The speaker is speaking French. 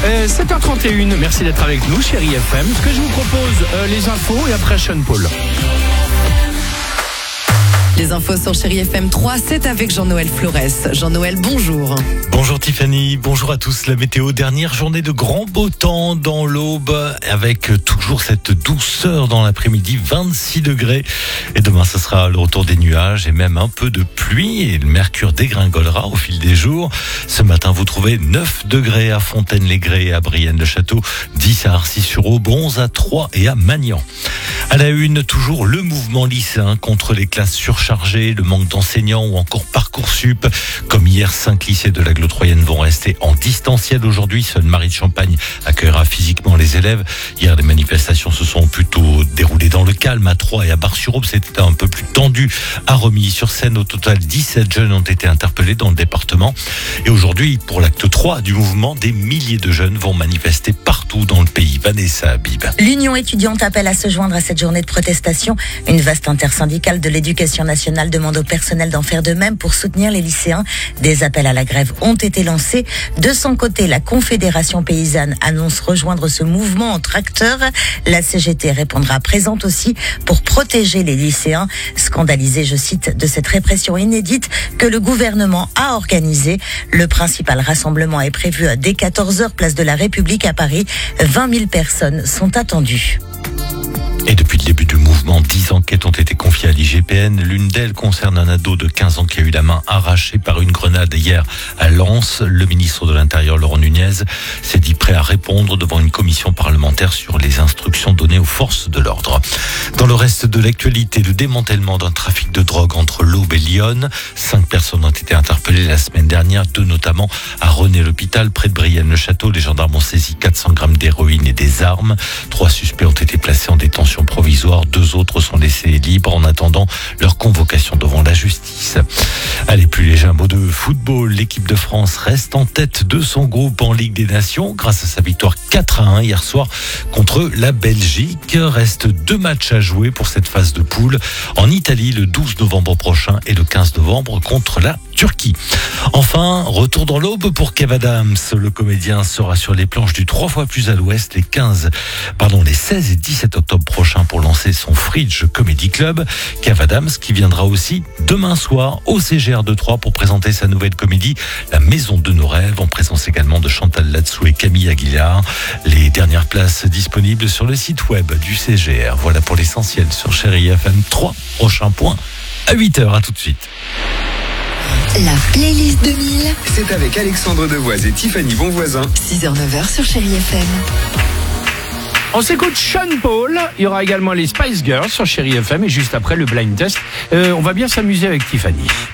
7h31, merci d'être avec nous, chérie FM. Ce que je vous propose, les infos et après Sean Paul. Les infos sur Chérie FM 3, c'est avec Jean-Noël Flores. Jean-Noël, bonjour. Bonjour Tiffany, bonjour à tous. La météo, dernière journée de grand beau temps dans l'Aube, avec toujours cette douceur dans l'après-midi, 26 degrés. Et demain, ce sera le retour des nuages et même un peu de pluie. Et le mercure dégringolera au fil des jours. Ce matin, vous trouvez 9 degrés à Fontaine-les-Grès et à Brienne-le-Château, 10 à Arcis-sur-Aube, 11 à Troyes et à Magnan. À la une, toujours le mouvement lycéen contre les classes surchargées, le manque d'enseignants ou encore Parcoursup. Comme hier, 5 lycées de l'agglo troyenne vont rester en distanciel aujourd'hui. Seule Marie de Champagne accueillera physiquement les élèves. Hier, les manifestations se sont plutôt déroulées dans le calme. À Troyes et à Bar-sur-Aube, c'était un peu plus tendu. À Romilly-sur-Seine, au total, 17 jeunes ont été interpellés dans le département. Et aujourd'hui, pour l'acte 3 du mouvement, des milliers de jeunes vont manifester partout dans le pays. Vanessa Habib. L'Union étudiante appelle à se joindre à cette journée de protestation. Une vaste intersyndicale de l'éducation nationale demande au personnel d'en faire de même pour soutenir les lycéens. Des appels à la grève ont été lancés. De son côté, la Confédération paysanne annonce rejoindre ce mouvement en tracteur. La CGT répondra présente aussi pour protéger les lycéens. Scandalisés, je cite, de cette répression inédite que le gouvernement a organisée. Le principal rassemblement est prévu dès 14h, place de la République à Paris. 20 000 personnes sont attendues. Et depuis le début du mouvement, 10 enquêtes ont été confiées à l'IGPN. L'une d'elles concerne un ado de 15 ans qui a eu la main arrachée par une grenade hier à Lens. Le ministre de l'Intérieur, Laurent Nunez, s'est dit prêt à répondre devant une commission parlementaire sur les instructions données aux forces de l'ordre. Dans le reste de l'actualité, le démantèlement d'un trafic de drogue entre l'Aube et Lyon. 5 personnes ont été interpellées la semaine dernière, 2 notamment à René-l'Hôpital, près de Brienne-le-Château. Les gendarmes ont saisi 400 grammes d'héroïne et des armes. 3 suspects ont été placés en détention provisoire, 2 autres sont laissés libres en attendant leur convocation devant la justice. Allez, plus léger, un mot de football. L'équipe de France reste en tête de son groupe en Ligue des Nations grâce à sa victoire 4-1 hier soir contre la Belgique. Reste 2 matchs à jouer pour cette phase de poule en Italie le 12 novembre prochain et le 15 novembre contre la Turquie. Enfin, retour dans l'Aube pour Kev Adams. Le comédien sera sur les planches du 3 fois plus à l'ouest les 16 et 17 octobre prochains pour lancer son Fridge Comedy Club. Kev Adams qui viendra aussi demain soir au CGR de Troyes pour présenter sa nouvelle comédie La Maison de nos rêves, en présence également de Chantal Latsou et Camille Aguilar. Les dernières places disponibles sur le site web du CGR. Voilà pour l'essentiel sur Chérie FM 3. Prochain point à 8h. À tout de suite. La playlist 2000. C'est avec Alexandre Devoise et Tiffany Bonvoisin. 6h-9h sur Chérie FM. On s'écoute Sean Paul. Il y aura également les Spice Girls sur Chérie FM et juste après le blind test. On va bien s'amuser avec Tiffany.